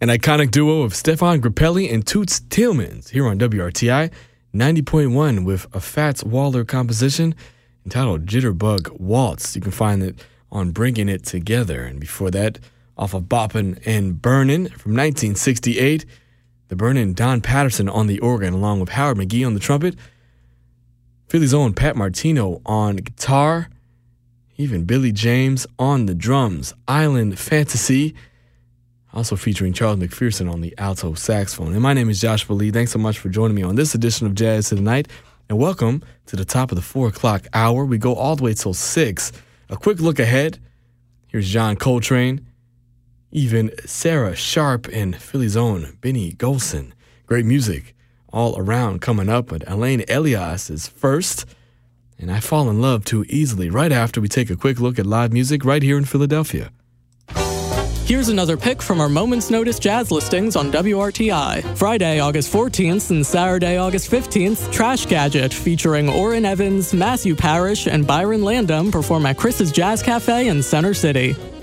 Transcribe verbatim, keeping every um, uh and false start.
An iconic duo of Stefan Grappelli and Toots Thielemans here on W R T I ninety point one with a Fats Waller composition entitled Jitterbug Waltz. You can find it on Bringing It Together. And before that, off of Boppin' and Burnin' from nineteen sixty-eight, the Burnin' Don Patterson on the organ along with Howard McGee on the trumpet, Philly's own Pat Martino on guitar, even Billy James on the drums, Island Fantasy, also featuring Charles McPherson on the alto saxophone. And my name is Joshua Lee. Thanks so much for joining me on this edition of Jazz to the Night, and welcome to the top of the four o'clock hour. We go all the way till six. A quick look ahead. Here's John Coltrane, even Sarah Sharp, and Philly's own Benny Golson. Great music all around coming up, but Elaine Elias is first, and I Fall in Love Too Easily right after we take a quick look at live music right here in Philadelphia. Here's another pick from our Moment's Notice jazz listings on W R T I. Friday, August fourteenth and Saturday, August fifteenth, Trash Gadget featuring Orrin Evans, Matthew Parrish, and Byron Landum perform at Chris's Jazz Cafe in Center City.